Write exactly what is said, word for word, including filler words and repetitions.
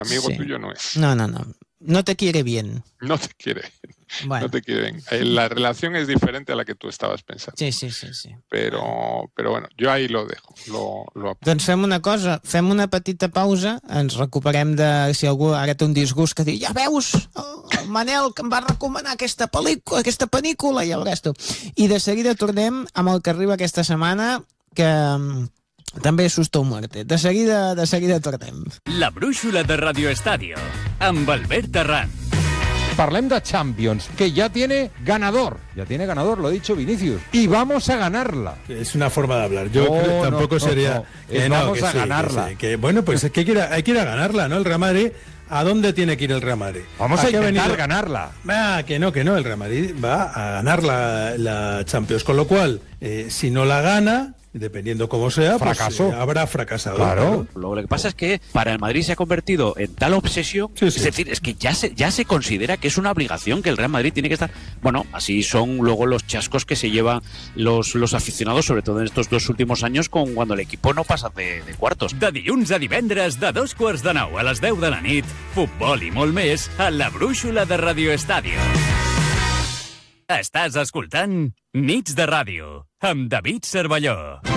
Amigo Sí. tuyo no es. No, no, no. No te quiere bien. No te quiere. Bueno. No te quiere bien. Eh, La relación es diferente a la que tú estabas pensando. Sí, sí, sí, sí. Però, però bueno, jo ahí lo dejo. Lo, lo apunto. Doncs fem una cosa, fem una petita pausa, ens recuperem de si algú ara té un disgust que diu, ja veus, el Manel que em va recomanar aquesta pel·lícula, aquesta pel·lícula, ja veuràs tu. I de seguida tornem amb el que arriba aquesta setmana, que mm, també és susto o muerte. De seguida, de seguida tornem. La brúixola de Radio Estadio, amb Albert Arran. Parlem de Champions, que ya tiene ganador. Ya tiene ganador, lo ha dicho Vinicius. Y vamos a ganarla. Es una forma de hablar. Yo No, creo que no, tampoco no, sería... no. que Es no, vamos que a sí, ganarla. que sí, que, bueno, pues es que hay que, ir a, hay que ir a ganarla, ¿no? El Real Madrid, ¿a dónde tiene que ir el Real Madrid? Vamos a qué ha intentar venido? ganarla. Ah, que no, que no. El Real Madrid va a ganar la, la Champions. Con lo cual, eh, si no la gana, dependiendo cómo sea, Fracaso. pues eh, habrá fracasado. Claro. Lo que pasa es que para el Madrid se ha convertido en tal obsesión, Sí, sí. es decir, es que ya se, ya se considera que es una obligación que el Real Madrid tiene que estar... Bueno, así son luego los chascos que se llevan los, los aficionados, sobre todo en estos dos últimos años, con cuando el equipo no pasa de, de cuartos. De dilluns a divendres, de dos quarts de nou a les deu de la nit, futbol i molt més a la brúixola de Radio Estadio. Estàs escoltant Nits de Ràdio, amb David Cervelló.